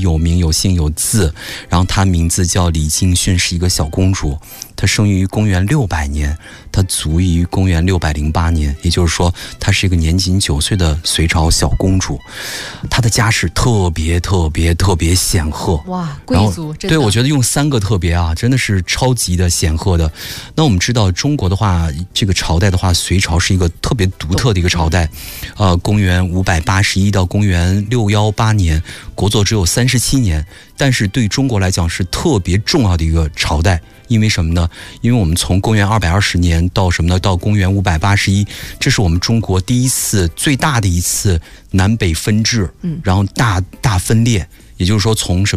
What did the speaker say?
有名有姓有字，然后她名字叫李敬训，是一个小公主。她生于公元600年，她卒于公元608年，也就是说她是一个年仅9岁的隋朝小公主。她的家世特别显赫， 哇，贵族，真的。 对，我觉得用3个特别啊，真的是超级的显赫的。那我们知道中国的话，这个朝代的话，隋朝是一个特别独特的一个朝代。公元581到公元618年，国祚只有37年，但是对中国来讲是特别重要的一个朝代。因为什么呢？因为我们从公元220年到什么呢？到公元581，这是我们中国第一次最大的一次南北分治，然后大分裂，也就是说从什么